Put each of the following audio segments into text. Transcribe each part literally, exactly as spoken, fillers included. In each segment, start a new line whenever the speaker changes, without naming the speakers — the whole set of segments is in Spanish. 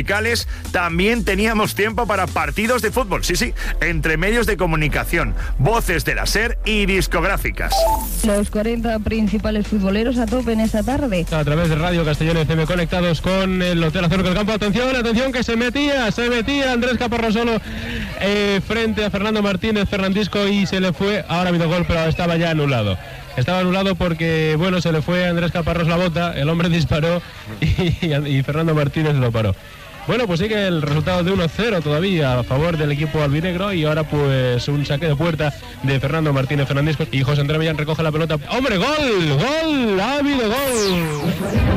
musicales, también teníamos tiempo para partidos de fútbol, sí, sí, entre medios de comunicación, voces de la SER y discográficas.
Los cuarenta principales futboleros a tope en esta tarde.
A través de Radio Castellón F M conectados con el Hotel Azul del Campo. Atención, atención, que se metía, se metía Andrés Caparrós solo eh, frente a Fernando Martínez, Fernandisco, y se le fue. Ahora ha habido gol, pero estaba ya anulado. Estaba anulado porque, bueno, se le fue a Andrés Caparrós la bota, el hombre disparó y, y Fernando Martínez lo paró. Bueno, pues sigue el resultado de uno cero todavía a favor del equipo albinegro, y ahora pues un saque de puerta de Fernando Martínez Fernandisco, y José Andrés Millán recoge la pelota. ¡Hombre, gol! ¡Gol! ¡Ha habido gol!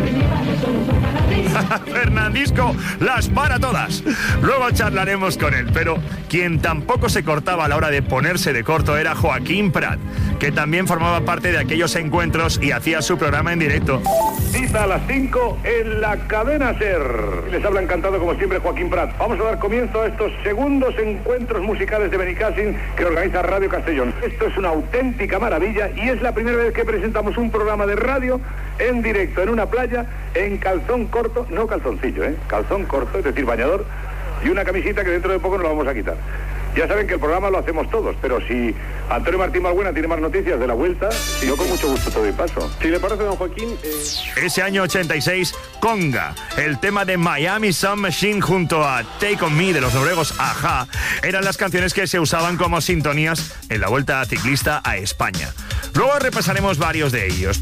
Fernandisco las para todas. Luego charlaremos con él, pero quien tampoco se cortaba a la hora de ponerse de corto era Joaquín Prat, que también formaba parte de aquellos encuentros y hacía su programa en directo.
Cita a las cinco en la cadena SER. Les habla encantado como siempre Joaquín Prat. Vamos a dar comienzo a estos segundos encuentros musicales de Benicàssim que organiza Radio Castellón. Esto es una auténtica maravilla y es la primera vez que presentamos un programa de radio en directo en una playa en calzón corto, no calzoncillo, ¿eh? Calzón corto, es decir, bañador, y una camisita que dentro de poco nos la vamos a quitar. Ya saben que el programa lo hacemos todos, pero si Antonio Martín Balbuena tiene más noticias de la vuelta, yo con mucho gusto te doy paso. Si le parece, don Joaquín... Eh...
Ese año ochenta y seis, Conga, el tema de Miami Sound Machine junto a Take On Me de los noruegos A-ha, eran las canciones que se usaban como sintonías en la Vuelta Ciclista a España. Luego repasaremos varios de ellos.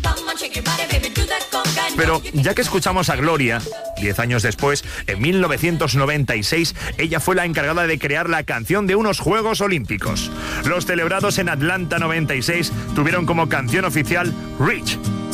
Pero ya que escuchamos a Gloria, diez años después, en mil novecientos noventa y seis, ella fue la encargada de crear la canción de unos Juegos Olímpicos. Los celebrados en Atlanta noventa y seis tuvieron como canción oficial Reach.